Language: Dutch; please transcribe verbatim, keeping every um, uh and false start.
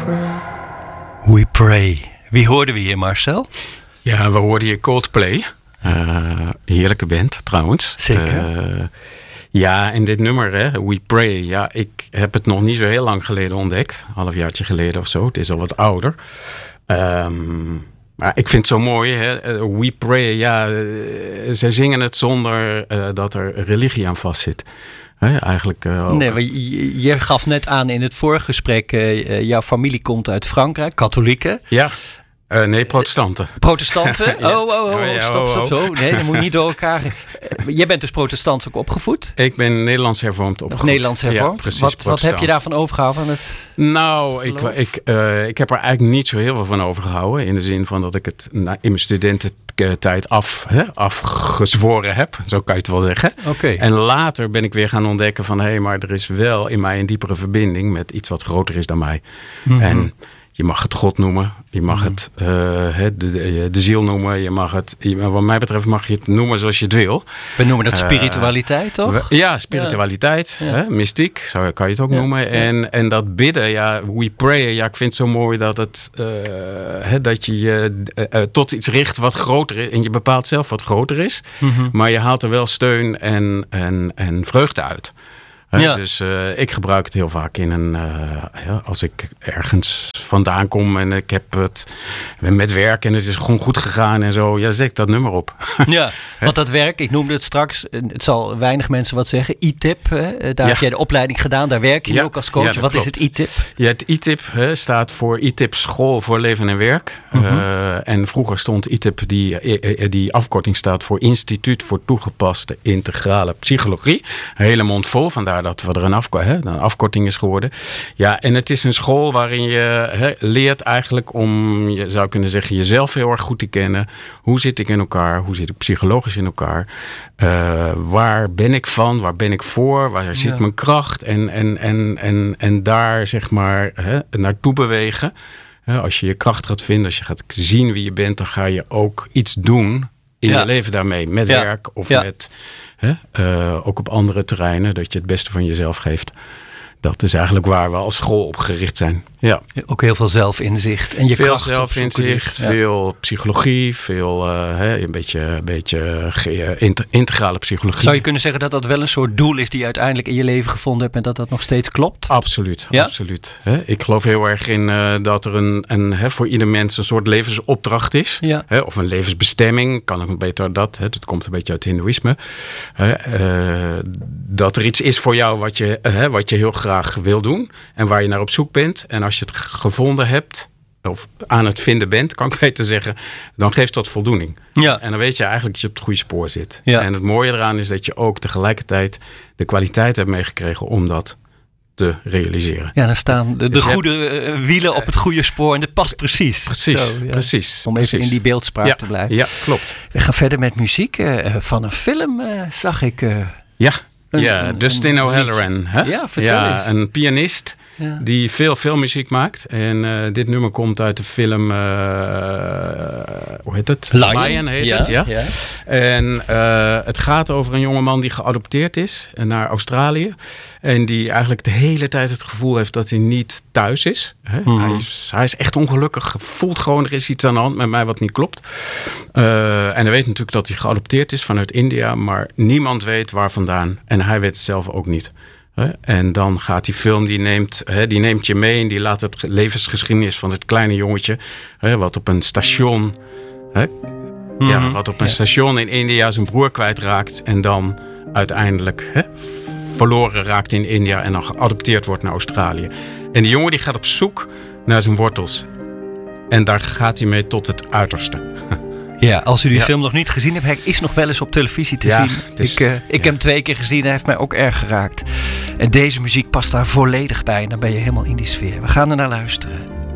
pray. We Pray. Wie hoorden we hier, Marcel? Ja, we hoorden hier Coldplay. Uh, heerlijke band, trouwens. Zeker. Uh, ja, en dit nummer, hè, We Pray. Ja, ik heb het nog niet zo heel lang geleden ontdekt. Een halfjaartje geleden of zo. Het is al wat ouder. Um, maar ik vind het zo mooi, hè. We Pray. Ja, uh, zij zingen het zonder uh, dat er religie aan vastzit. He, eigenlijk, uh, nee, maar je, je gaf net aan in het vorige gesprek, uh, jouw familie komt uit Frankrijk, katholieken. Ja, uh, nee, protestanten. Protestanten? ja. Oh, oh, oh, ja, ja, stop, oh, stop, oh. zo. Nee, dat moet je niet door elkaar. Uh, jij bent dus protestants ook opgevoed? Ik ben Nederlands hervormd opgevoed. Of Nederlands hervormd? Ja, precies, wat, wat heb je daarvan overgehouden? Van het nou, ik, ik, uh, ik heb er eigenlijk niet zo heel veel van overgehouden. In de zin van dat ik het na, in mijn studententijd af, hè, afgezworen heb. Zo kan je het wel zeggen. Okay. En later ben ik weer gaan ontdekken van... hé, hey, maar er is wel in mij een diepere verbinding... met iets wat groter is dan mij. Mm-hmm. En je mag het God noemen. Je mag mm-hmm. het uh, de, de, de ziel noemen. Je mag het, wat mij betreft mag je het noemen zoals je het wil. We noemen dat spiritualiteit, uh, toch? We, ja, spiritualiteit. Ja. Hè, mystiek, zo kan je het ook ja. noemen. En, ja. en dat bidden, ja, we pray. Ja, ik vind het zo mooi dat, het, uh, hè, dat je je uh, tot iets richt wat groter is. En je bepaalt zelf wat groter is. Mm-hmm. Maar je haalt er wel steun en, en, en vreugde uit. He, ja. Dus uh, ik gebruik het heel vaak in een... Uh, ja, als ik ergens vandaan kom en ik heb het met werk en het is gewoon goed gegaan en zo. Ja, zet ik dat nummer op. Ja, want dat werk, ik noemde het straks, het zal weinig mensen wat zeggen. I T I P, hè? Daar ja. heb jij de opleiding gedaan, daar werk je ja. ook als coach. Ja, wat klopt. Is het I T I P? Ja, het I T I P hè, staat voor I T I P School voor Leven en Werk. Uh-huh. Uh, en vroeger stond I T I P, die, die afkorting staat voor Instituut voor Toegepaste Integrale Psychologie. Een hele mond vol, vandaar dat we er een, afko- hè, een afkorting is geworden. Ja, en het is een school waarin je hè, leert eigenlijk om, je zou kunnen zeggen, jezelf heel erg goed te kennen. Hoe zit ik in elkaar? Hoe zit ik psychologisch in elkaar? Uh, waar ben ik van? Waar ben ik voor? Waar zit ja. mijn kracht? En, en, en, en, en daar zeg maar hè, naartoe bewegen. Uh, als je je kracht gaat vinden, als je gaat zien wie je bent, dan ga je ook iets doen in ja. je leven daarmee. Met ja. werk of ja. met... He, uh, ook op andere terreinen, dat je het beste van jezelf geeft. Dat is eigenlijk waar we als school op gericht zijn. Ja. Ook heel veel zelfinzicht. En je veel kracht zelfinzicht, ja. veel psychologie, veel uh, he, een beetje, een beetje ge- integrale psychologie. Zou je kunnen zeggen dat dat wel een soort doel is die je uiteindelijk in je leven gevonden hebt en dat dat nog steeds klopt? Absoluut, ja? absoluut. He, ik geloof heel erg in uh, dat er een, een he, voor ieder mens een soort levensopdracht is. Ja. He, of een levensbestemming, kan ook beter dat. He, dat komt een beetje uit het hindoeïsme. He, uh, dat er iets is voor jou wat je, he, wat je heel graag wil doen en waar je naar op zoek bent. En als je het gevonden hebt, of aan het vinden bent, kan ik beter zeggen, dan geeft dat voldoening. Ja. En dan weet je eigenlijk dat je op het goede spoor zit. Ja. En het mooie eraan is dat je ook tegelijkertijd de kwaliteit hebt meegekregen om dat te realiseren. Ja, dan staan de, de dus goede hebt, wielen op het goede spoor en dat past precies. Precies, Zo, ja. precies. Om precies. even in die beeldspraak ja, te blijven. Ja, klopt. We gaan verder met muziek. Uh, van een film uh, zag ik... Uh, ja, een, ja een, Dustin een O'Halloran. Hè? Ja, vertel ja, eens. Een pianist. Ja. Die veel filmmuziek maakt. En uh, dit nummer komt uit de film... Uh, hoe heet het? Lion, Lion heet ja, het, ja. ja. En uh, het gaat over een jongeman die geadopteerd is naar Australië. En die eigenlijk de hele tijd het gevoel heeft dat hij niet thuis is. Hè? Mm-hmm. Hij is. Hij is echt ongelukkig. Voelt gewoon, er is iets aan de hand met mij wat niet klopt. Uh, en hij weet natuurlijk dat hij geadopteerd is vanuit India. Maar niemand weet waar vandaan. En hij weet het zelf ook niet. En dan gaat die film, die neemt, die neemt je mee en die laat het levensgeschiedenis van het kleine jongetje, wat op een station, mm-hmm. ja, wat op een ja. station in India zijn broer kwijtraakt en dan uiteindelijk he, verloren raakt in India en dan geadopteerd wordt naar Australië. En die jongen die gaat op zoek naar zijn wortels. En daar gaat hij mee tot het uiterste. Ja, als u die ja. film nog niet gezien hebt, hij is nog wel eens op televisie te ja, zien. Is, ik uh, ik ja. heb hem twee keer gezien en hij heeft mij ook erg geraakt. En deze muziek past daar volledig bij en dan ben je helemaal in die sfeer. We gaan er naar luisteren.